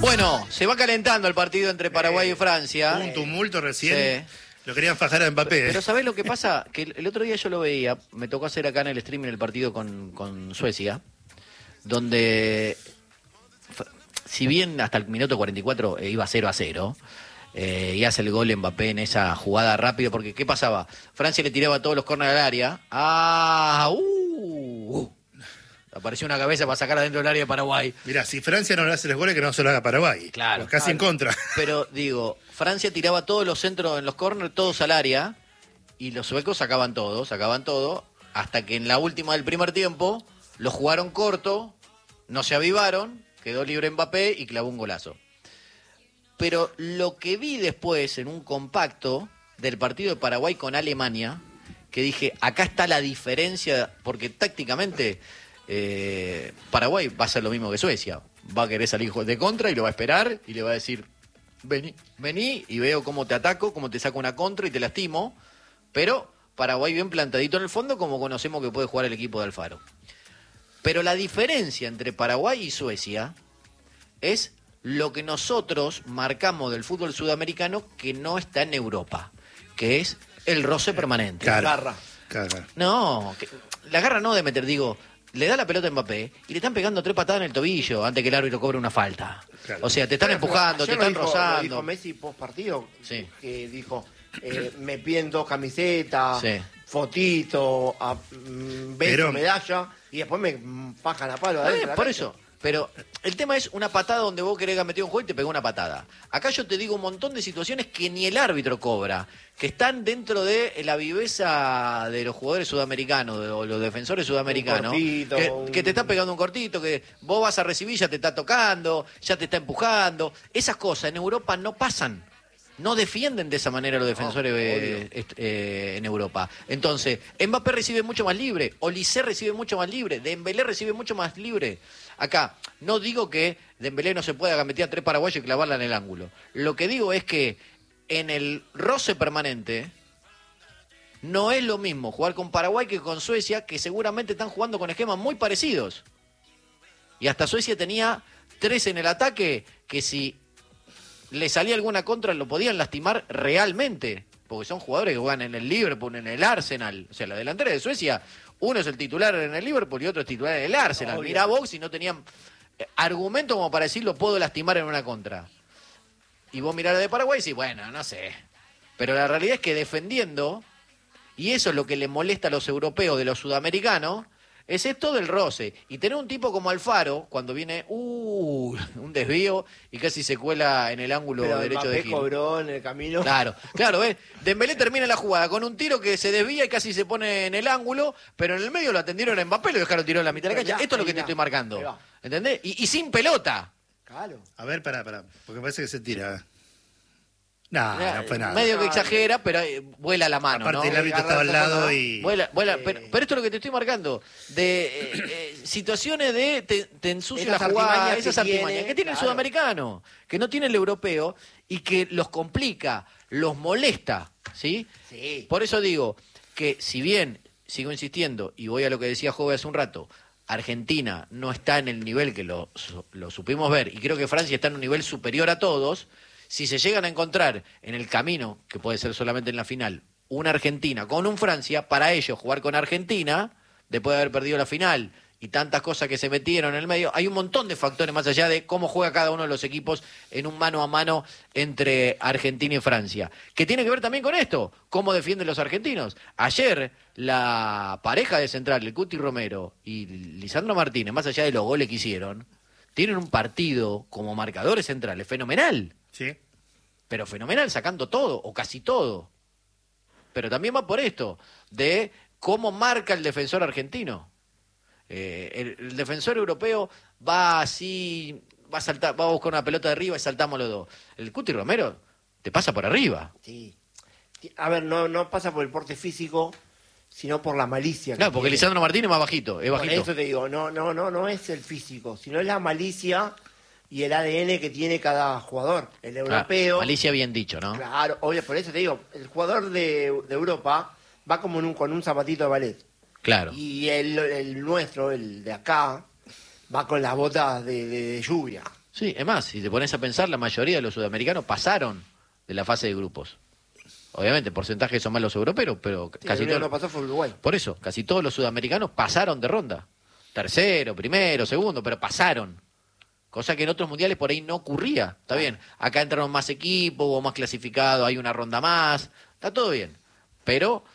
Bueno, se va calentando el partido entre Paraguay y Francia. Hubo un tumulto recién. Sí. Lo querían fajar a Mbappé. Pero ¿sabés lo que pasa? Que el otro día yo lo veía, me tocó hacer acá en el streaming el partido con Suecia, donde, si bien hasta el minuto 44 iba 0-0, y hace el gol Mbappé en esa jugada rápido, porque ¿qué pasaba? Francia le tiraba todos los córneres al área. Apareció una cabeza para sacar adentro del área de Paraguay. Mirá, si Francia no le hace los goles, que no se lo haga Paraguay. Claro. Pues casi en contra. Pero digo, Francia tiraba todos los centros en los córneres, todos al área, y los suecos sacaban todo, hasta que en la última del primer tiempo lo jugaron corto, no se avivaron, quedó libre Mbappé y clavó un golazo. Pero lo que vi después en un compacto del partido de Paraguay con Alemania, que dije, acá está la diferencia, porque tácticamente Paraguay va a hacer lo mismo que Suecia. Va a querer salir de contra y lo va a esperar y le va a decir, vení y veo cómo te ataco, cómo te saco una contra y te lastimo. Pero Paraguay bien plantadito en el fondo, como conocemos que puede jugar el equipo de Alfaro. Pero la diferencia entre Paraguay y Suecia es lo que nosotros marcamos del fútbol sudamericano que no está en Europa, que es el roce permanente. Garra. No, la garra no de meter, digo, le da la pelota a Mbappé y le están pegando 3 patadas en el tobillo antes que el árbitro cobre una falta. Claro. O sea, te están empujando, te están rozando. Lo dijo Messi post partido, Sí. que dijo, me piden 2 camisetas, Sí. fotito, beso, Pero- medalla, y después me fajan a palo adentro de la Por cancha. eso. Pero el tema es una patada donde vos querés meter un juego y te pegó una patada. Acá yo te digo un montón de situaciones que ni el árbitro cobra, que están dentro de la viveza de los jugadores sudamericanos, o los defensores sudamericanos, cortito, que te está pegando un cortito, que vos vas a recibir, ya te está tocando, ya te está empujando. Esas cosas en Europa no pasan. No defienden de esa manera los defensores en Europa. Entonces, Mbappé recibe mucho más libre, Olise recibe mucho más libre, Dembélé recibe mucho más libre. Acá, no digo que Dembélé no se pueda meter a 3 paraguayos y clavarla en el ángulo. Lo que digo es que en el roce permanente no es lo mismo jugar con Paraguay que con Suecia, que seguramente están jugando con esquemas muy parecidos. Y hasta Suecia tenía 3 en el ataque que si le salía alguna contra lo podían lastimar realmente, porque son jugadores que juegan en el Liverpool, en el Arsenal. O sea, la delantera de Suecia, uno es el titular en el Liverpool y otro es titular en el Arsenal. Obvio. Mirá vos si no tenían argumento como para decir lo puedo lastimar en una contra. Y vos mirás la de Paraguay y decís, bueno, no sé. Pero la realidad es que defendiendo, y eso es lo que le molesta a los europeos de los sudamericanos, es esto del roce. Y tener un tipo como Alfaro, cuando viene un desvío y casi se cuela en el ángulo Pero derecho Mbappé de Gil. cobró en el camino. Claro, ¿ves? Dembélé termina la jugada con un tiro que se desvía y casi se pone en el ángulo, pero en el medio lo atendieron a Mbappé y lo dejaron tirado en la mitad de la cancha. Ya, Esto es lo ahí que te va, estoy marcando. ahí va. ¿Entendés? Y sin pelota. Claro. A ver, pará, porque parece que se tira. No fue nada. Medio que exagera, pero vuela la mano, Aparte ¿no? el árbitro estaba al lado y... Vuela, pero esto es lo que te estoy marcando. De situaciones de te ensucia la Esas jugada, artimañas esas que artimañas tiene, que tiene el claro. sudamericano, que no tiene el europeo y que los complica, los molesta, ¿sí? Sí. Por eso digo que si bien, sigo insistiendo, y voy a lo que decía Jove hace un rato, Argentina no está en el nivel que lo supimos ver, y creo que Francia está en un nivel superior a todos. Si se llegan a encontrar en el camino, que puede ser solamente en la final, una Argentina con un Francia, para ellos jugar con Argentina, después de haber perdido la final y tantas cosas que se metieron en el medio, hay un montón de factores más allá de cómo juega cada uno de los equipos en un mano a mano entre Argentina y Francia. Que tiene que ver también con esto, cómo defienden los argentinos. Ayer la pareja de central, el Cuti Romero y Lisandro Martínez, más allá de los goles que hicieron, tienen un partido como marcadores centrales fenomenal. Sí. Pero fenomenal, sacando todo, o casi todo. Pero también va por esto, de cómo marca el defensor argentino. El defensor europeo va así, va a saltar, va a buscar una pelota de arriba y saltamos los dos. El Cuti Romero te pasa por arriba. Sí. A ver, no pasa por el porte físico, sino por la malicia. Claro, que porque tiene. Lisandro Martínez es más bajito, es Por bajito. eso te digo, no es el físico, sino es la malicia y el ADN que tiene cada jugador. El europeo. Malicia bien dicho, ¿no? Claro, obvio, por eso te digo, el jugador de Europa va como con un zapatito de ballet. Claro. Y el nuestro, el de acá, va con las botas de lluvia. Sí, es más, si te pones a pensar, la mayoría de los sudamericanos pasaron de la fase de grupos. Obviamente, porcentajes son más los europeos, pero Sí, casi el único todos. que pasó fue Uruguay. Por eso, casi todos los sudamericanos pasaron de ronda. Tercero, primero, segundo, pero pasaron. Cosa que en otros mundiales por ahí no ocurría. Está bien, acá entraron más equipos, hubo más clasificados, hay una ronda más. Está todo bien. Pero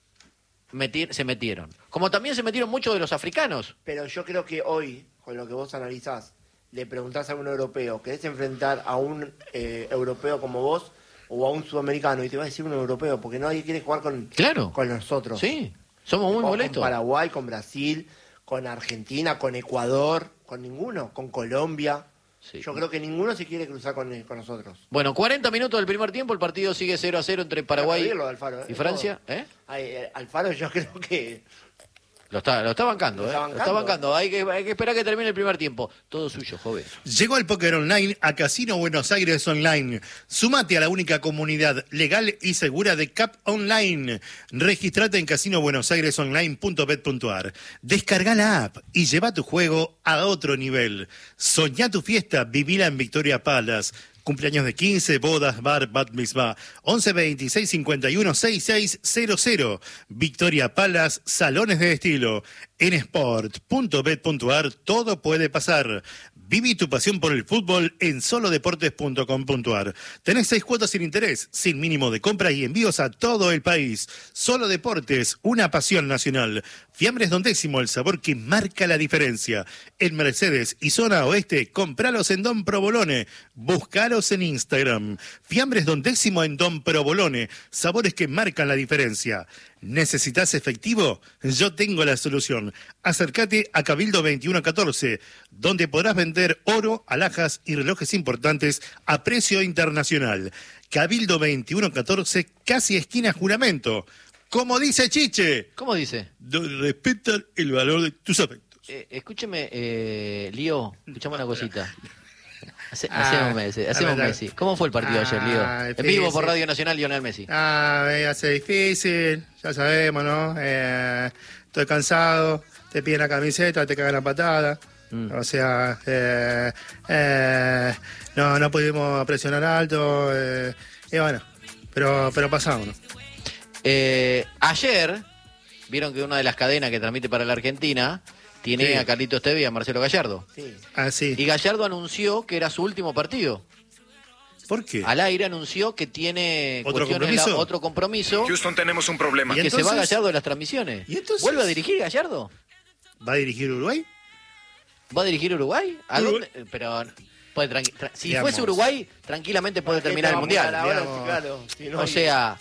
se metieron. Como también se metieron muchos de los africanos. Pero yo creo que hoy, con lo que vos analizás, le preguntás a un europeo, ¿querés enfrentar a un europeo como vos o a un sudamericano? Y te va a decir un europeo, porque nadie quiere jugar con nosotros. Sí, somos muy molestos. Con Paraguay, con Brasil, con Argentina, con Ecuador, con ninguno, con Colombia. Sí. Yo creo que ninguno se quiere cruzar con nosotros. Bueno, 40 minutos del primer tiempo, el partido sigue 0-0 entre Paraguay Lo de Alfaro, y Francia. ¿Eh? Alfaro yo creo que... Lo está bancando, Lo está Lo está bancando. Hay que esperar que termine el primer tiempo. Todo suyo, joven. Llegó el póker online a Casino Buenos Aires Online. Sumate a la única comunidad legal y segura de CAP Online. Registrate en casinobuenosairesonline.bet.ar. Descarga la app y lleva tu juego a otro nivel. Soñá tu fiesta, vivila en Victoria Palace. Cumpleaños de 15, bodas, bar, bat mitzvah. 11 26 51 6600. Victoria Palace, salones de estilo. En sport.bet.ar todo puede pasar. Viví tu pasión por el fútbol en solodeportes.com.ar. Tenés 6 cuotas sin interés, sin mínimo de compra y envíos a todo el país. Solo Deportes, una pasión nacional. Fiambres Don Décimo, el sabor que marca la diferencia. En Mercedes y zona oeste, compralos en Don Provolone. Buscalos en Instagram. Fiambres Don Décimo en Don Provolone. Sabores que marcan la diferencia. ¿Necesitas efectivo? Yo tengo la solución. Acércate a Cabildo 2114, donde podrás vender oro, alhajas y relojes importantes a precio internacional. Cabildo 2114, casi esquina Juramento. Como dice Chiche. ¿Cómo dice? Respetan el valor de tus afectos. Escúcheme, Lío, escuchame una cosita. Ah, Hacemos Messi. ¿Cómo fue el partido ayer, Lío? En vivo por Radio Nacional, Lionel Messi. Hace difícil, ya sabemos, ¿no? Estoy cansado, te piden la camiseta, te cagan la patada. O sea, no pudimos presionar alto. Y bueno, pero pasamos, ¿no? Ayer, vieron que una de las cadenas que transmite para la Argentina tiene Sí. a Carlitos Tevez y a Marcelo Gallardo. Sí. Ah, sí. Y Gallardo anunció que era su último partido. ¿Por qué? Al aire anunció que tiene ¿Otro compromiso? otro compromiso Houston, tenemos un problema. ¿Y que se va entonces? Gallardo de las transmisiones. ¿Y entonces? ¿Vuelve a dirigir Gallardo? ¿Va a dirigir Uruguay? ¿Va a dirigir Uruguay? ¿A Uruguay. dónde? Pero puede si Digamos. fuese Uruguay, tranquilamente puede terminar el Mundial. Ahora, digamos. claro, si no, O sea,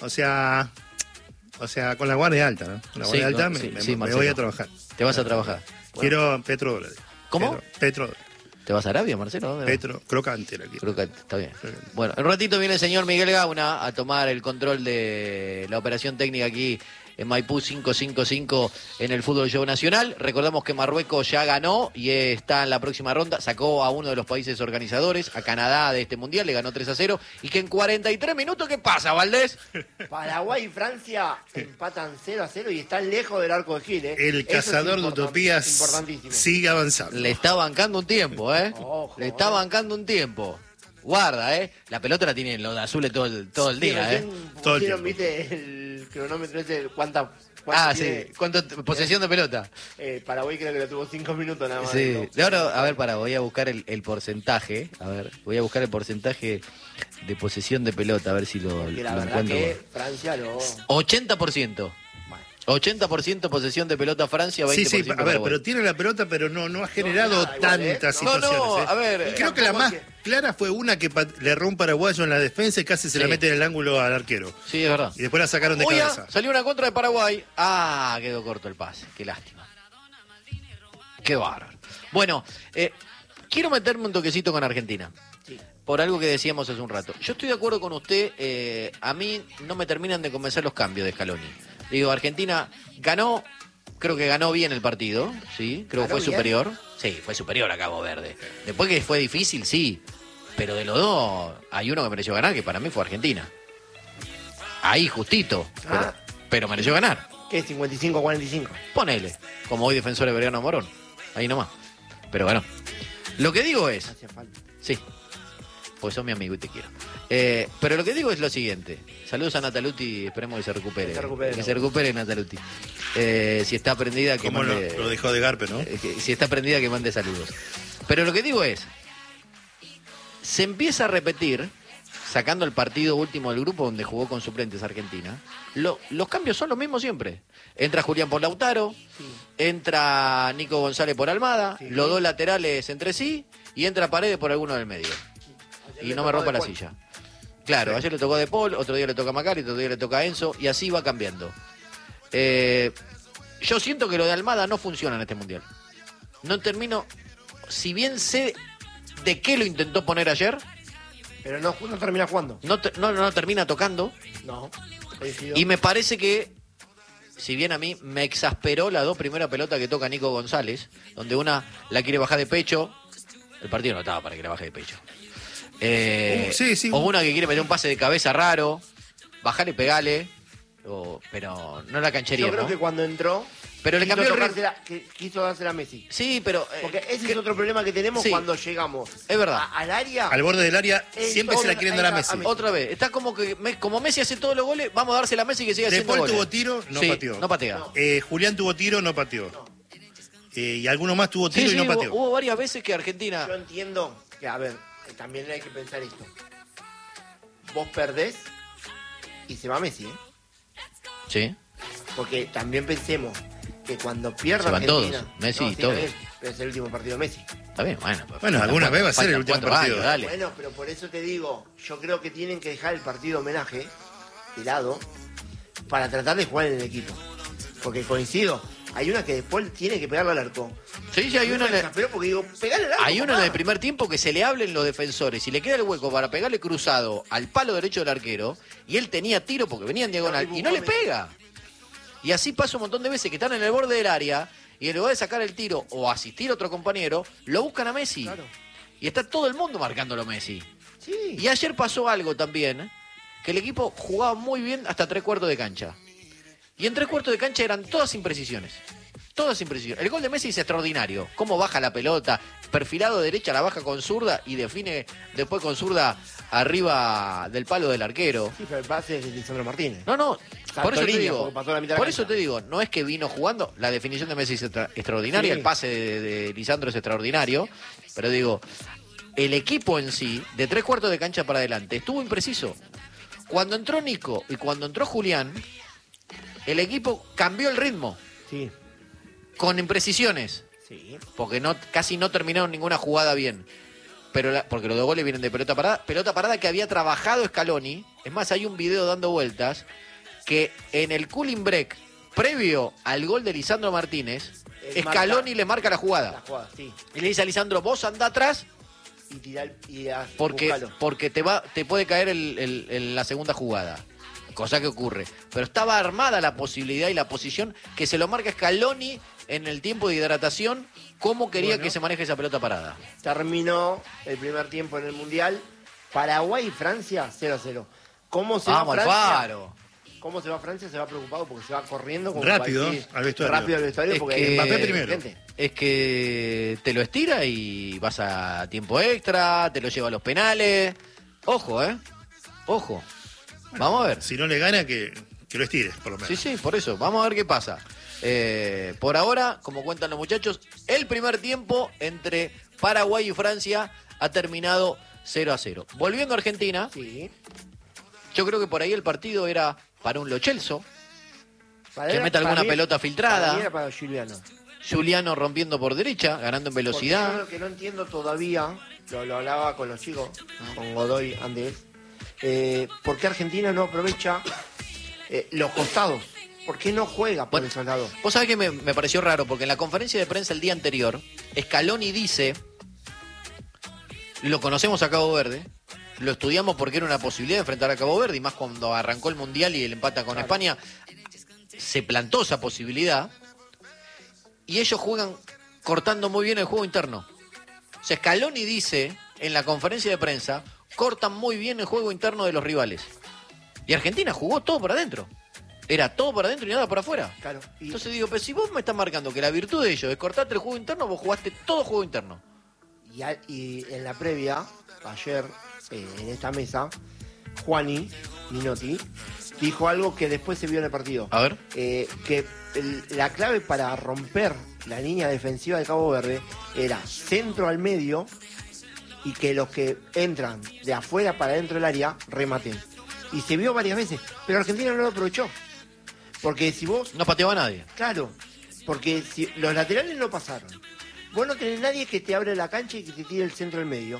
O sea, con la guardia alta, ¿no? Con la guardia Sí, alta no, sí, me Marcelo. voy a trabajar. te vas a trabajar. Quiero petrodólares. ¿Cómo? Petrodólares. ¿Te vas a Arabia, Marcelo? ¿Dónde vas? Petro, crocante la quiero. Creo que está bien. Crocante. Bueno, en un ratito viene el señor Miguel Gauna a tomar el control de la operación técnica aquí en Maipú 555 en el Fútbol Show Nacional. Recordamos que Marruecos ya ganó y está en la próxima ronda. Sacó a uno de los países organizadores, a Canadá, de este Mundial, le ganó 3-0. Y que en 43 minutos, ¿qué pasa, Valdés? Paraguay y Francia empatan 0-0 y están lejos del arco de Gil, ¿eh? El Eso es cazador de utopías importantísimo. sigue avanzando. Le está bancando un tiempo, ¿eh? Ojo, Le está bancando un tiempo. Guarda, ¿eh? La pelota la tiene los de azules todo el Sí, día, ¿eh? recién Todo el pusieron, tiempo. ¿viste? El cronómetro ese, ¿cuánta Ah, tiene? sí. ¿Cuánto posesión de pelota? Paraguay creo que lo tuvo 5 minutos nada más. Sí. ¿no? De ahora, a ver, voy a buscar el porcentaje. A ver, voy a buscar el porcentaje de posesión de pelota, a ver si lo Porque la verdad encuentro. que Francia lo... 80%. 80% posesión de pelota Francia, 20% Sí, sí, a ver, Paraguay. pero tiene la pelota, pero no ha generado nada, igual, ¿eh? tantas No, situaciones. no, ¿eh? a ver, Y creo que la tampoco más es clara fue una que le erró un paraguayo en la defensa y casi se la Sí. mete en el ángulo al arquero. Sí, es verdad. Y después la sacaron de Oya, cabeza. salió una contra de Paraguay. Ah, quedó corto el pase. Qué lástima. Qué bárbaro. Bueno, quiero meterme un toquecito con Argentina. Sí. Por algo que decíamos hace un rato. Yo estoy de acuerdo con usted. A mí no me terminan de convencer los cambios de Scaloni. Digo, Argentina ganó, creo que ganó bien el partido, ¿sí? Creo que fue ¿Ganó bien? superior. Sí, fue superior a Cabo Verde. Después que fue difícil, sí. Pero de los dos, hay uno que mereció ganar, que para mí fue Argentina. Ahí, justito. Ah. Pero mereció ganar. ¿Qué? 55-45. Ponele, como hoy defensor de Belgrano Morón. Ahí nomás. Pero bueno. Lo que digo es, Hacía falta. Sí. Pues sos mi amigo y te quiero. Pero lo que digo es lo siguiente. Saludos a Nataluti, esperemos que se recupere. Que se recupere Nataluti. Si está prendida, que como mande... lo dejó de Garpe, ¿no? Si está prendida, que mande saludos. Pero lo que digo es, se empieza a repetir, sacando el partido último del grupo donde jugó con suplentes Argentina, los cambios son los mismos siempre. Entra Julián por Lautaro, entra Nico González por Almada, los dos laterales entre sí, y entra Paredes por alguno del medio. Y no me rompa la silla. Claro, ayer le tocó a De Paul, otro día le toca a Macari, otro día le toca a Enzo, y así va cambiando. Yo siento que lo de Almada no funciona en este Mundial. No termino, si bien sé de qué lo intentó poner ayer, pero no termina jugando. No termina tocando. No. Y me parece que, si bien a mí me exasperó las dos primeras pelotas que toca Nico González, donde una la quiere bajar de pecho, el partido no estaba para que la baje de pecho. O una que quiere meter un pase de cabeza raro, bajale y pegale, pero no la canchería. Yo creo que cuando entró, pero le cambió quiso dársela a Messi. Sí, pero... porque ese es otro problema que tenemos cuando llegamos. Es verdad. Al área. Al borde del área, siempre se la quieren dar a Messi. Otra vez. Está como que como Messi hace todos los goles, vamos a dársela a Messi que siga haciendo goles. De Paul tuvo tiro, no pateó. No patea. Julián tuvo tiro, no pateó. Y alguno más tuvo tiro y no pateó. Hubo varias veces que Argentina... Yo entiendo que, a ver, también hay que pensar esto. Vos perdés y se va Messi, ¿eh? Sí. Porque también pensemos que cuando pierda se van Argentina... todos, Messi y todos. Pero es el último partido de Messi. Está bien, bueno, alguna vez va a ser el último partido. Dale. Bueno, pero por eso te digo, yo creo que tienen que dejar el partido de homenaje de lado para tratar de jugar en el equipo. Porque coincido, hay una que después tiene que pegarle al arco. Sí, hay una... Pero porque digo, pegale al arco. Hay una en el primer tiempo que se le hablen los defensores y le queda el hueco para pegarle cruzado al palo derecho del arquero, y él tenía tiro porque venía en diagonal y no le pega. Y así pasa un montón de veces que están en el borde del área y en lugar de sacar el tiro o asistir a otro compañero, lo buscan a Messi. Claro. Y está todo el mundo marcándolo a Messi. Sí. Y ayer pasó algo también, que el equipo jugaba muy bien hasta 3/4 de cancha. Y en 3/4 de cancha eran todas imprecisiones. Todas imprecisiones. El gol de Messi es extraordinario. Cómo baja la pelota, perfilado de derecha, la baja con zurda y define después con zurda arriba del palo del arquero. Sí, pero el pase es de Lisandro Martínez. No, por eso te digo, por eso te digo, no es que vino jugando, la definición de Messi es extraordinaria, sí. El pase de Lisandro es extraordinario, pero digo, el equipo en sí, de 3/4 de cancha para adelante, estuvo impreciso. Cuando entró Nico y cuando entró Julián, el equipo cambió el ritmo. Sí. Con imprecisiones. Sí. Porque casi no terminaron ninguna jugada bien. Porque los dos goles vienen de pelota parada que había trabajado Scaloni. Es más, hay un video dando vueltas que en el cooling break previo al gol de Lisandro Martínez, Scaloni le marca la jugada. Sí. Y le dice a Lisandro, vos andá atrás porque te puede caer en la segunda jugada. Cosa que ocurre. Pero estaba armada la posibilidad y la posición que se lo marca Scaloni en el tiempo de hidratación, cómo quería que se maneje esa pelota parada. Terminó el primer tiempo en el Mundial. Paraguay y Francia 0-0. ¿Cómo se va Francia? Faro. ¿Cómo se va Francia? Se va preocupado porque se va corriendo como rápido al vestuario porque Mbappé primero. Es que te lo estira y vas a tiempo extra, te lo lleva a los penales. Ojo, ojo. Vamos a ver. Si no le gana, que lo estires, por lo menos. Sí, por eso. Vamos a ver qué pasa. Por ahora, como cuentan los muchachos, el primer tiempo entre Paraguay y Francia ha terminado 0-0. Volviendo a Argentina, sí. Yo creo que por ahí el partido era para un Lo Celso, que meta alguna pelota filtrada. Para mí era para Juliano rompiendo por derecha, ganando en velocidad. Porque yo lo que no entiendo todavía, lo hablaba con los chicos, con Godoy antes, ¿por qué Argentina no aprovecha los costados? ¿Por qué no juega por el soldado? Vos sabés que me pareció raro, porque en la conferencia de prensa el día anterior, Scaloni dice, lo conocemos a Cabo Verde, lo estudiamos porque era una posibilidad de enfrentar a Cabo Verde, y más cuando arrancó el Mundial y el empata con España, se plantó esa posibilidad, y ellos juegan cortando muy bien el juego interno. O sea, Scaloni dice, en la conferencia de prensa, cortan muy bien el juego interno de los rivales. Y Argentina jugó todo para adentro. Era todo para adentro y nada para afuera. Claro. Entonces digo, pero si vos me estás marcando que la virtud de ellos es cortarte el juego interno, vos jugaste todo juego interno. Y en la previa, ayer, en esta mesa, Juani Minotti dijo algo que después se vio en el partido. A ver. Que la clave para romper la línea defensiva de Cabo Verde era centro al medio y que los que entran de afuera para dentro del área rematen. Y se vio varias veces, pero Argentina no lo aprovechó. Porque si vos... No pateaba a nadie. Claro, porque si los laterales no pasaron. Vos no tenés nadie que te abra la cancha y que te tire el centro al medio.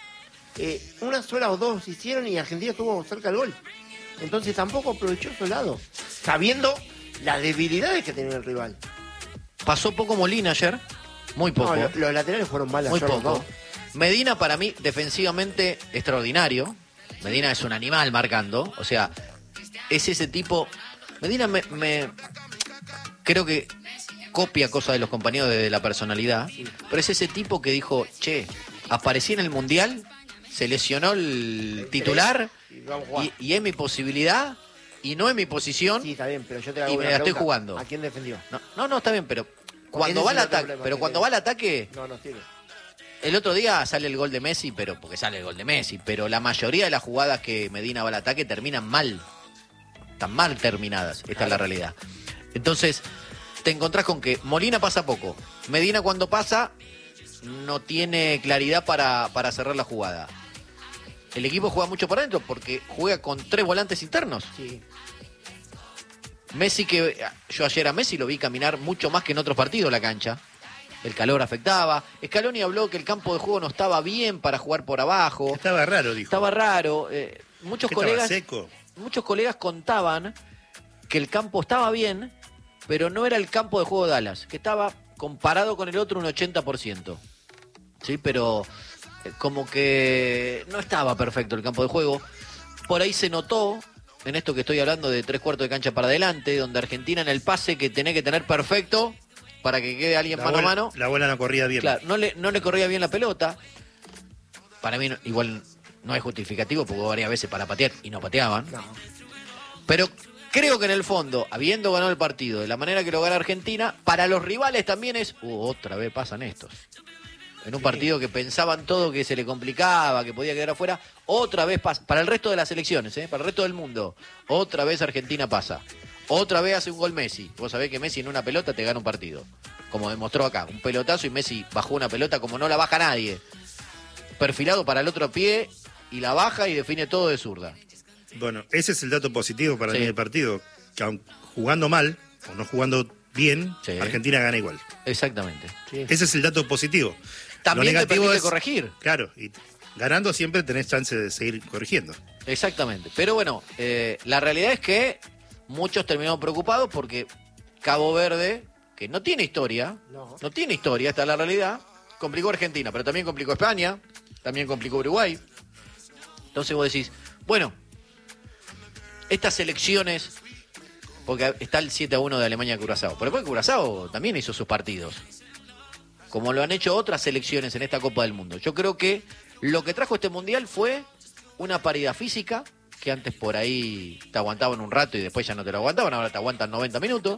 Una sola o dos hicieron y Argentina estuvo cerca del gol. Entonces tampoco aprovechó su lado, sabiendo las debilidades que tenía el rival. Pasó poco Molina ayer, muy poco. No, los laterales fueron mal muy ayer, poco. ¿no? Medina para mí defensivamente extraordinario. Medina es un animal marcando, o sea, es ese tipo. Medina me creo que copia cosas de los compañeros desde la personalidad, pero es ese tipo que dijo, che, aparecí en el Mundial, se lesionó el titular y es mi posibilidad y no es mi posición. Sí, está bien, pero yo te hago y una me la estoy pregunta. jugando. ¿A quién defendió? No, está bien, pero cuando va al ataque, va al ataque, no sirve. el otro día sale el gol de Messi, pero porque sale el gol de Messi, pero la mayoría de las jugadas que Medina va al ataque terminan mal. Están mal terminadas, esta es la realidad. Entonces, te encontrás con que Molina pasa poco. Medina cuando pasa no tiene claridad para cerrar la jugada. El equipo juega mucho por adentro porque juega con 3 volantes internos. Sí. Messi, que yo ayer a Messi lo vi caminar mucho más que en otros partidos la cancha. El calor afectaba. Scaloni habló que el campo de juego no estaba bien para jugar por abajo. Estaba raro, dijo. Estaba raro. Muchos colegas, seco. muchos colegas contaban que el campo estaba bien, pero no era el campo de juego de Dallas, que estaba comparado con el otro un 80%. Sí, pero como que no estaba perfecto el campo de juego. Por ahí se notó, en esto que estoy hablando de 3/4 de cancha para adelante, donde Argentina en el pase que tenía que tener perfecto para que quede alguien mano a mano. La bola no corría bien. Claro, no le corría bien la pelota. Para mí igual no es justificativo, porque hubo varias veces para patear y no pateaban. No. Pero creo que en el fondo, habiendo ganado el partido de la manera que lo gana Argentina, para los rivales también es, otra vez pasan estos. En un partido que pensaban todo que se le complicaba, que podía quedar afuera, otra vez pasa. Para el resto de las elecciones, para el resto del mundo, otra vez Argentina pasa. Otra vez hace un gol Messi. Vos sabés que Messi en una pelota te gana un partido. Como demostró acá, un pelotazo y Messi bajó una pelota como no la baja nadie. Perfilado para el otro pie y la baja y define todo de zurda. Bueno, ese es el dato positivo para mí del partido. Que aun jugando mal o no jugando bien, Argentina gana igual. Exactamente. Sí. Ese es el dato positivo. También te permite corregir. Claro, y ganando siempre tenés chance de seguir corrigiendo. Exactamente. Pero bueno, la realidad es que muchos terminaron preocupados porque Cabo Verde, que no tiene historia, no tiene historia, esta es la realidad, complicó a Argentina, pero también complicó a España, también complicó a Uruguay. Entonces vos decís, bueno, estas selecciones, porque está el 7-1 de Alemania-Curazao, pero después Curazao también hizo sus partidos, como lo han hecho otras selecciones en esta Copa del Mundo. Yo creo que lo que trajo este Mundial fue una paridad física, que antes por ahí te aguantaban un rato y después ya no te lo aguantaban, ahora te aguantan 90 minutos.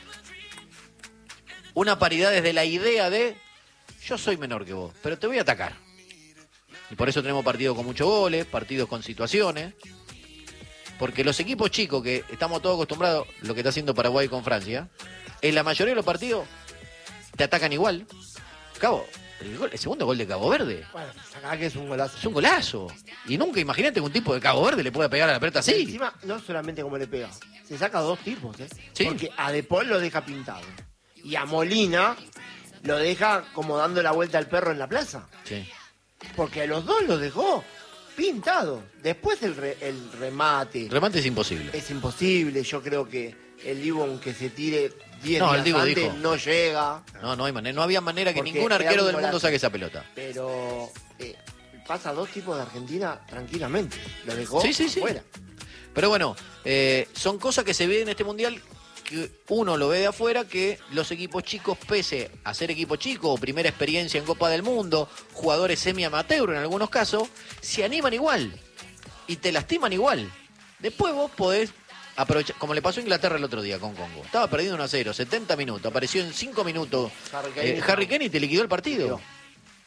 Una paridad desde la idea de, yo soy menor que vos, pero te voy a atacar. Y por eso tenemos partidos con muchos goles, partidos con situaciones. Porque los equipos chicos, que estamos todos acostumbrados, lo que está haciendo Paraguay con Francia, en la mayoría de los partidos te atacan igual. Cabo, el segundo gol de Cabo Verde. Bueno, acá que es un golazo. Es un golazo. Y nunca imagínate que un tipo de Cabo Verde le pueda pegar a la pelota así. Encima, no solamente como le pega, se saca 2 tipos, ¿Sí? Porque a De Paul lo deja pintado. Y a Molina lo deja como dando la vuelta al perro en la plaza. Sí. Porque a los dos los dejó pintados. Después el remate. El remate es imposible. Es imposible. Yo creo que el Ibon que se tire 10 No, el días Dibu antes dijo. no llega. No hay manera, no había manera que Porque ningún arquero era un del mundo golazo. saque esa pelota. Pero pasa 2 tipos de Argentina tranquilamente. Lo dejó Sí. fuera. Pero bueno, son cosas que se ven en este Mundial que uno lo ve de afuera, que los equipos chicos, pese a ser equipo chico o primera experiencia en Copa del Mundo, jugadores semi-amateur en algunos casos, se animan igual y te lastiman igual. Después vos podés aprovechar, como le pasó a Inglaterra el otro día con Congo. Estaba perdiendo 1-0, 70 minutos, apareció en 5 minutos Harry Kane y te liquidó el partido.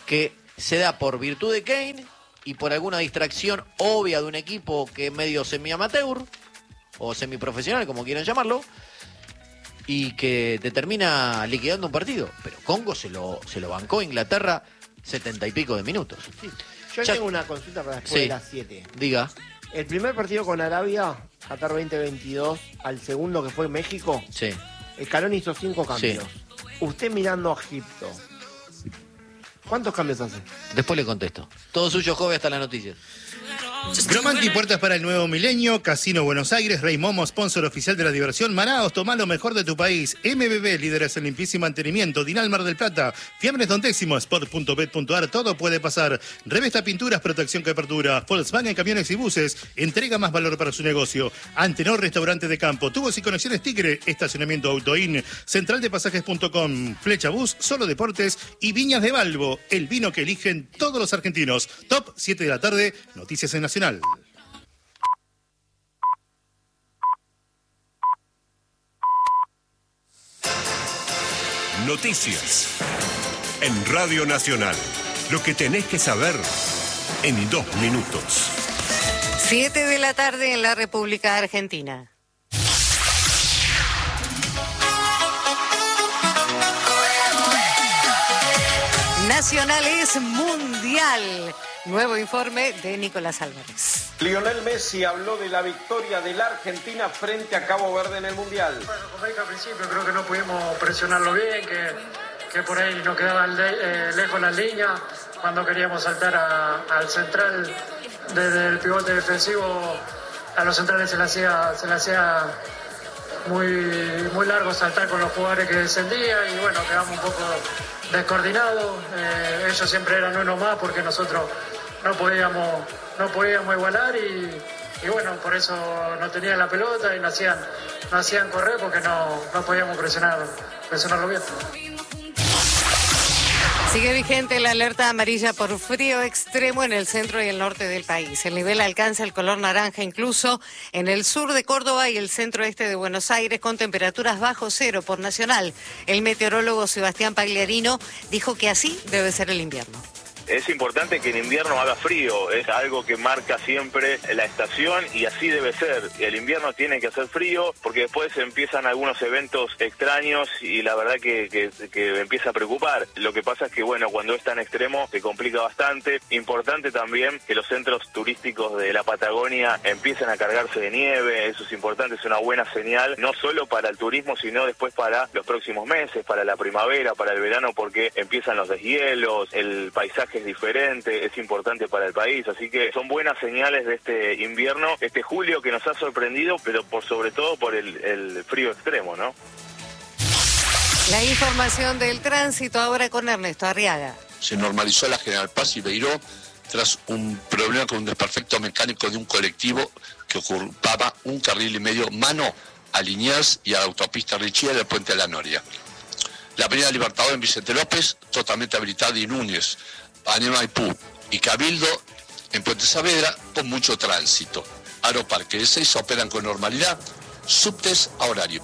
que se da por virtud de Kane y por alguna distracción obvia de un equipo que es medio semi-amateur o semiprofesional, como quieran llamarlo, y que te termina liquidando un partido. Pero Congo se lo bancó Inglaterra 70 y pico de minutos. Sí. Yo tengo una consulta para después de las 7. Diga. El primer partido con Arabia, Qatar 2022, al segundo que fue México, sí. Scaloni hizo 5 cambios. Sí. Usted mirando a Egipto, ¿cuántos cambios hace? Después le contesto. Todo suyo, joven, hasta las noticias. Gromanti, puertas para el nuevo milenio. Casino Buenos Aires, Rey Momo, sponsor oficial de la diversión. Manaos, toma lo mejor de tu país. MBB, líderes en limpieza y mantenimiento. Dinal Mar del Plata, Fiambres Don Décimo, Sport.bet.ar, todo puede pasar. Revesta Pinturas, protección que apertura. Volkswagen Camiones y Buses, entrega más valor para su negocio. Antenor, restaurante de campo. Tubos y conexiones Tigre, estacionamiento Autoin. Central de Pasajes.com, Flecha Bus, Solo Deportes y Viñas de Balbo, el vino que eligen todos los argentinos. Top 7 de la tarde, noticias en Nacional. Noticias en Radio Nacional. Lo que tenés que saber en 2 minutos. 7 de la tarde en la República Argentina. Nacional es mundial. Nuevo informe de Nicolás Álvarez. Lionel Messi habló de la victoria de la Argentina frente a Cabo Verde en el Mundial. Bueno, como dije al principio, creo que no pudimos presionarlo bien, que por ahí nos quedaban lejos las líneas. Cuando queríamos saltar al central, desde el pivote defensivo, a los centrales se le hacía muy largo saltar con los jugadores que descendían y bueno, quedamos un poco descoordinados. Ellos siempre eran uno más porque nosotros no podíamos igualar y bueno, por eso no tenían la pelota y no hacían correr porque no podíamos presionarlo bien. Sigue vigente la alerta amarilla por frío extremo en el centro y el norte del país. El nivel alcanza el color naranja incluso en el sur de Córdoba y el centro-este de Buenos Aires, con temperaturas bajo cero por Nacional. El meteorólogo Sebastián Pagliarino dijo que así debe ser el invierno. Es importante que en invierno haga frío, es algo que marca siempre la estación y así debe ser. El invierno tiene que hacer frío porque después empiezan algunos eventos extraños y la verdad que empieza a preocupar. Lo que pasa es que bueno, cuando es tan extremo se complica bastante. Importante también que los centros turísticos de la Patagonia empiecen a cargarse de nieve, eso es importante, es una buena señal, no solo para el turismo, sino después para los próximos meses, para la primavera, para el verano, porque empiezan los deshielos, el paisaje es diferente, es importante para el país, así que son buenas señales de este invierno, este julio que nos ha sorprendido, pero sobre todo por el frío extremo, ¿no? La información del tránsito ahora con Ernesto Arriaga. Se normalizó la General Paz y Beiró tras un problema con un desperfecto mecánico de un colectivo que ocupaba un carril y medio mano a Liniers y a la autopista Richie del Puente de la Noria. La avenida Libertador en Vicente López, totalmente habilitada, y Núñez, Avenida Maipú y Cabildo en Puente Saavedra con mucho tránsito. Aeroparque de 6 operan con normalidad, subtes a horario.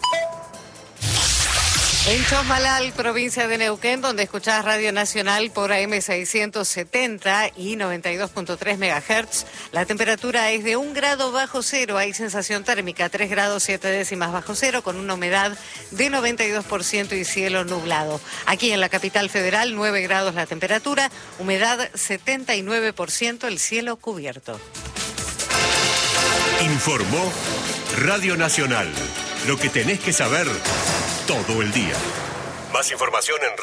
En Chosmalal, provincia de Neuquén, donde escuchás Radio Nacional por AM 670 y 92.3 MHz, la temperatura es de 1 grado bajo cero, hay sensación térmica 3 grados 7 décimas bajo cero, con una humedad de 92% y cielo nublado. Aquí en la capital federal, 9 grados la temperatura, humedad 79%, el cielo cubierto. Informó Radio Nacional. Lo que tenés que saber todo el día. Más información en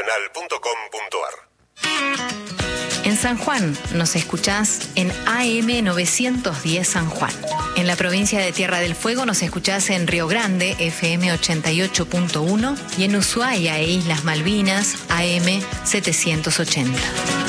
radionacional.com.ar. En San Juan nos escuchás en AM 910 San Juan. En la provincia de Tierra del Fuego nos escuchás en Río Grande, FM 88.1, y en Ushuaia e Islas Malvinas, AM 780.